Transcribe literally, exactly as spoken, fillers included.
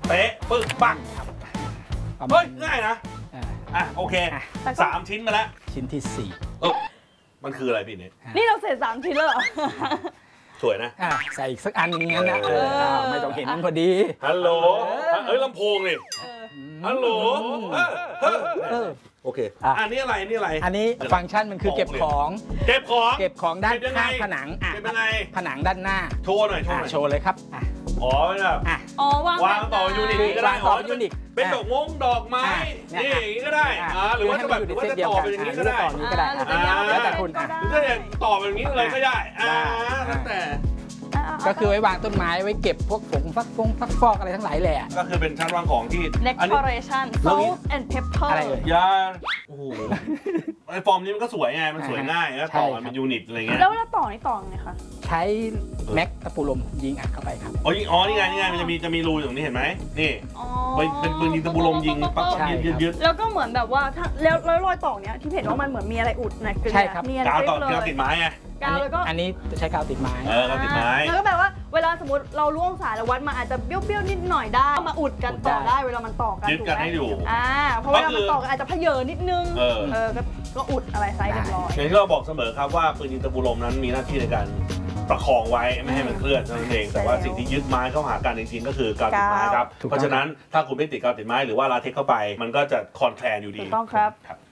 เป๊ะปึ๊กปังเฮ้ยง่ายนะอ่ะโอเคสามชิ้นมาแล้วชิ้นที่สี่เออมันคืออะไรพี่เนี่ยนี่เราเสร็จสามชิ้นแล้วเหรอสวยนะใส่อีกสักอันอย่างเงี้ยนะไม่ต้องเห็นมันพอดีฮัลโหลเอ้ยลำโพงนี่ฮัลโหลโอเคอันนี้อะไรนี่อะไรอันนี้ฟังก์ชันมันคือเก็บของเก็บของเก็บของด้านข้างผนังอ่ะผนังด้านหน้าโชว์หน่อยโชว์หน่อยโชว์เลยครับอ๋อเป็นแบบอ๋อวางวางต่อยูนิคก็ได้ต่อยูนิคเป็นดอกมงดอกไม้นี่อย่างนี้ก็ได้อ่าหรือว่าจะแบบหรือว่าจะต่อเป็นอย่างนี้ก็ได้ต่อนี้ก็ได้แล้วแต่คุณอ่ะหรือจะต่อเป็นอย่างนี้เลยก็ได้อ่าแล้วแต่ก็คือไว้วางต้นไม้ไว้เก็บพวกผงฟักฟงฟักฟอกอะไรทั้งหลายแหละก็คือเป็นชั้นวางของที่ decoration salt and pepper อะไรเลยยาโอ้โหไอฟอร์มนี้มันก็สวยไงมันสวยง่ายแล้วต่อมันเป็นยูนิตอะไรเงี้ยแล้วเวลาต่อนี่ต่อไงคะใช้แม็กตะปูลมยิงอัดเข้าไปครับอ๋อยิงอ๋อนี่ไงนี่ไงมันจะมีจะมีรูตรงนี้เห็นไหมนี่เป็นปืนยิงตะปูลมยิงปั๊บยืดยืดแล้วก็เหมือนแบบว่าถ้าแล้วรอยต่อเนี้ยที่เห็นว่ามันเหมือนมีอะไรอุดนะใช่ครับกาวต่อเกาวติดไม้ไงกาวแล้วก็อันนี้ใช้กาวติดไม้เออกาวติดไม้แล้วก็แปลว่าเวลาสมมติเราล่วงสายแล้ววัดมาอาจจะเบี้ยวๆนิดหน่อยได้มาอุดกันต่อได้เวลามันต่อกันยึดกันให้อยู่อ่าเพราะเวลามันต่อกันอาจจะเพเยอนิดนึงเออก็อุดอะไรไซส์เรียบร้อยอย่างที่เราบอกเสมอครับว่าปืนยิงตะปูลมนั้นมีหน้าที่ในการประคองไว้ไม่ให้มันเคลื่อนนั่นเองแต่ว่าสิ่งที่ยึดไม้เข้าหากันจริงๆก็คือกาวติดไม้ครับเพราะฉะนั้นถ้าคุณไม่ติดกาวติดไม้หรือว่าลาเทคเข้าไปมันก็จะคลอนแคลนอยู่ดีถูกต้องครับ